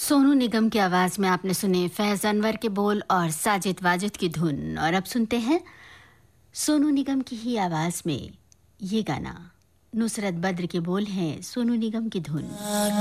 सोनू निगम की आवाज में आपने सुने फैज अनवर के बोल और साजिद वाजिद की धुन। और अब सुनते हैं सोनू निगम की ही आवाज में ये गाना। नुसरत बद्र के बोल हैं, सोनू निगम की धुन।